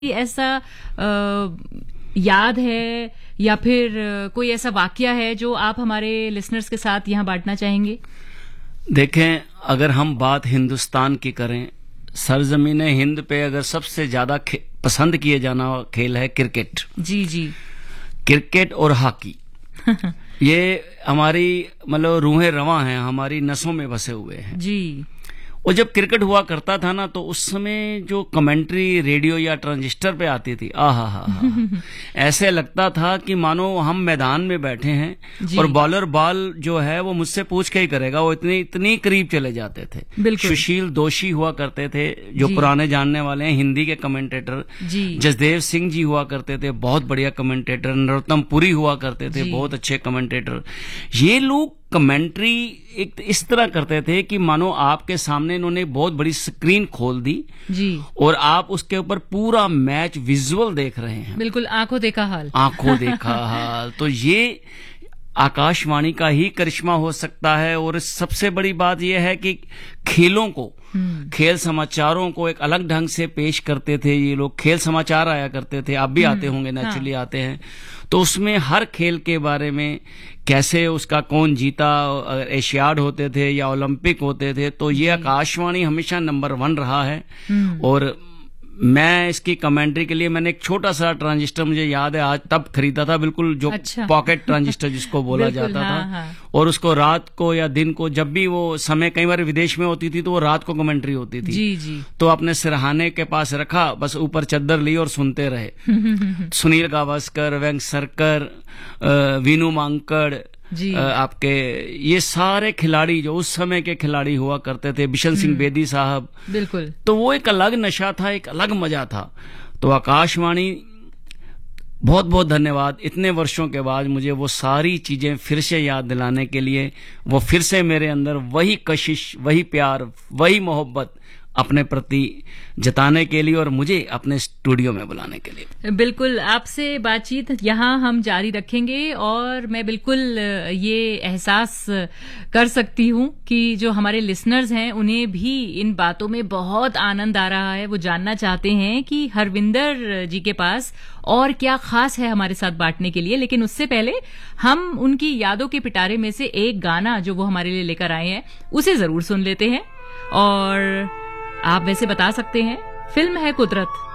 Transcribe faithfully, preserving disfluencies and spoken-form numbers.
ऐसा आ, याद है या फिर कोई ऐसा वाकया है जो आप हमारे लिसनर्स के साथ यहाँ बांटना चाहेंगे? देखें, अगर हम बात हिंदुस्तान की करें, सरजमीन हिंद पे अगर सबसे ज्यादा पसंद किए जाना खेल है क्रिकेट। जी जी, क्रिकेट और हॉकी ये हमारी मतलब रूहें रवां हैं, हमारी नसों में बसे हुए हैं जी। और जब क्रिकेट हुआ करता था ना, तो उस समय जो कमेंट्री रेडियो या ट्रांजिस्टर पे आती थी, आहा हा हा ऐसे लगता था कि मानो हम मैदान में बैठे हैं और बॉलर बॉल जो है वो मुझसे पूछ के ही करेगा। वो इतनी इतनी करीब चले जाते थे। सुशील दोषी हुआ करते थे, जो पुराने जानने वाले हैं, हिंदी के कमेंटेटर। जसदेव सिंह जी हुआ करते थे, बहुत बढ़िया कमेंटेटर। नरोत्तम पुरी हुआ करते थे, बहुत अच्छे कमेंटेटर। ये लोग कमेंट्री एक इस तरह करते थे कि मानो आपके सामने इन्होंने बहुत बड़ी स्क्रीन खोल दी जी, और आप उसके ऊपर पूरा मैच विजुअल देख रहे हैं। बिल्कुल आंखों देखा हाल। आंखों देखा हाल। तो ये आकाशवाणी का ही करिश्मा हो सकता है। और सबसे बड़ी बात यह है कि खेलों को, खेल समाचारों को एक अलग ढंग से पेश करते थे ये लोग। खेल समाचार आया करते थे, आप भी आते होंगे, नेचुरली हाँ। आते हैं। तो उसमें हर खेल के बारे में, कैसे उसका कौन जीता, एशियाड होते थे या ओलंपिक होते थे, तो ये आकाशवाणी हमेशा नंबर वन रहा है। और मैं इसकी कमेंट्री के लिए मैंने एक छोटा सा ट्रांजिस्टर, मुझे याद है आज, तब खरीदा था, बिल्कुल जो अच्छा। पॉकेट ट्रांजिस्टर जिसको बोला जाता हाँ, था हाँ। और उसको रात को या दिन को, जब भी वो समय, कई बार विदेश में होती थी तो वो रात को कमेंट्री होती थी जी जी, तो अपने सिरहाने के पास रखा, बस ऊपर चद्दर ली और सुनते रहे। सुनील गावस्कर, वेंकसरकर, वीनू मांकड़, जी। आपके ये सारे खिलाड़ी जो उस समय के खिलाड़ी हुआ करते थे, बिशन सिंह बेदी साहब, बिल्कुल। तो वो एक अलग नशा था, एक अलग मजा था। तो आकाशवाणी, बहुत बहुत धन्यवाद इतने वर्षों के बाद मुझे वो सारी चीजें फिर से याद दिलाने के लिए, वो फिर से मेरे अंदर वही कशिश, वही प्यार, वही मोहब्बत अपने प्रति जताने के लिए और मुझे अपने स्टूडियो में बुलाने के लिए। बिल्कुल, आपसे बातचीत यहाँ हम जारी रखेंगे और मैं बिल्कुल ये एहसास कर सकती हूँ कि जो हमारे लिसनर्स हैं उन्हें भी इन बातों में बहुत आनंद आ रहा है। वो जानना चाहते हैं कि हरविंदर जी के पास और क्या खास है हमारे साथ बांटने के लिए। लेकिन उससे पहले हम उनकी यादों के पिटारे में से एक गाना जो वो हमारे लिए लेकर आए हैं उसे जरूर सुन लेते हैं। और आप वैसे बता सकते हैं, फिल्म है कुदरत।